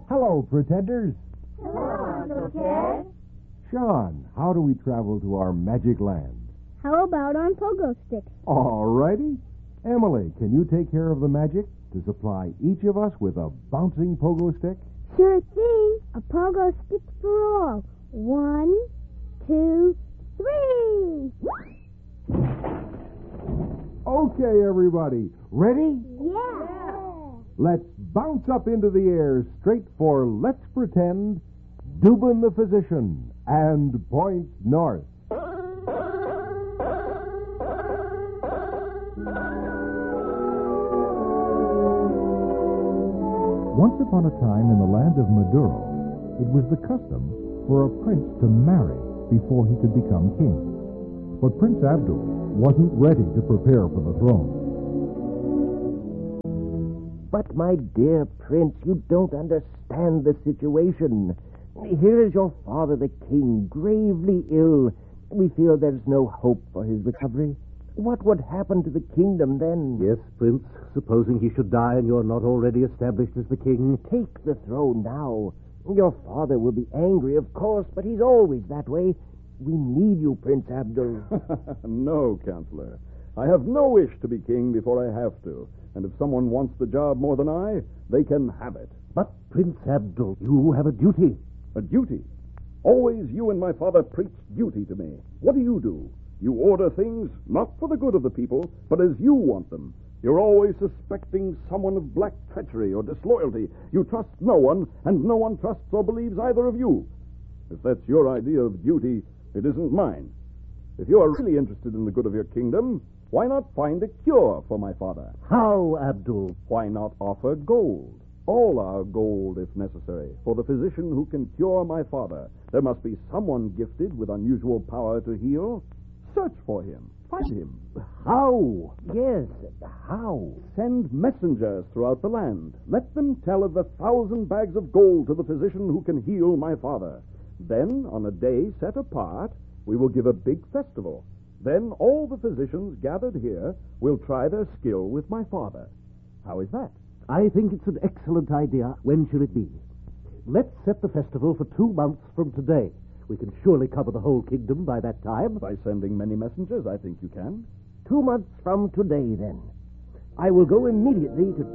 Hello, pretenders. Hello, Uncle Ted. Sean, how do we travel to our magic land? How about on pogo sticks? All righty. Emily, can you take care of the magic to supply each of us with a bouncing pogo stick? Sure thing. A pogo stick for all. 1, 2, 3. Okay, everybody. Ready? Yeah. Let's bounce up into the air straight for Let's Pretend, Dubin the Physician, and point north. Once upon a time in the land of Maduro, it was the custom for a prince to marry before he could become king. But Prince Abdul wasn't ready to prepare for the throne. But, my dear Prince, you don't understand the situation. Here is your father, the king, gravely ill. We feel there's no hope for his recovery. What would happen to the kingdom then? Yes, Prince, supposing he should die and you're not already established as the king. Take the throne now. Your father will be angry, of course, but he's always that way. We need you, Prince Abdul. No, Counselor. I have no wish to be king before I have to. And if someone wants the job more than I, they can have it. But, Prince Abdul, you have a duty. A duty? Always you and my father preach duty to me. What do? You order things not for the good of the people, but as you want them. You're always suspecting someone of black treachery or disloyalty. You trust no one, and no one trusts or believes either of you. If that's your idea of duty, it isn't mine. If you are really interested in the good of your kingdom, why not find a cure for my father? How, Abdul? Why not offer gold? All our gold, if necessary, for the physician who can cure my father. There must be someone gifted with unusual power to heal. Search for him. Find him. How? Yes, how? Send messengers throughout the land. Let them tell of the 1,000 bags of gold to the physician who can heal my father. Then, on a day set apart, we will give a big festival. Then all the physicians gathered here will try their skill with my father. How is that? I think it's an excellent idea. When shall it be? Let's set the festival for 2 months from today. We can surely cover the whole kingdom by that time. By sending many messengers, I think you can. 2 months from today, then. I will go immediately to